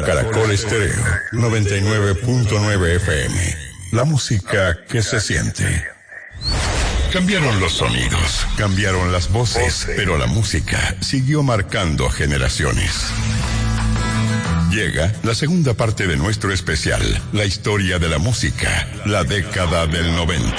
Caracol Estéreo 99.9 FM. La música que se siente. Cambiaron los sonidos, cambiaron las voces, pero la música siguió marcando generaciones. Llega la segunda parte de nuestro especial, la historia de la música, la década del 90.